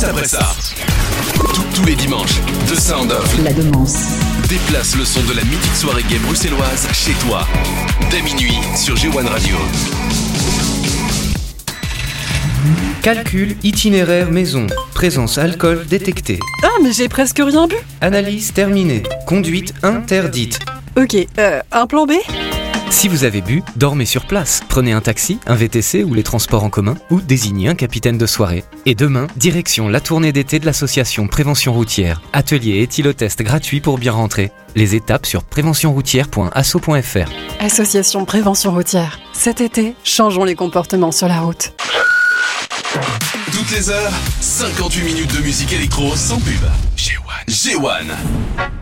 juste après ça. Tous les dimanches, The Sound of La Demance déplace le son de la mythique soirée gay bruxelloise chez toi. Dès minuit sur G1 Radio. Calcul itinéraire maison. Présence alcool détectée. Ah, mais j'ai presque rien bu. Analyse terminée. Conduite interdite. Ok, un plan B ? Si vous avez bu, dormez sur place. Prenez un taxi, un VTC ou les transports en commun, ou désignez un capitaine de soirée. Et demain, direction la tournée d'été de l'association Prévention Routière. Atelier et éthylotest gratuit pour bien rentrer. Les étapes sur préventionroutière.asso.fr. Association Prévention Routière. Cet été, changeons les comportements sur la route. Toutes les heures, 58 minutes de musique électro sans pub. G1.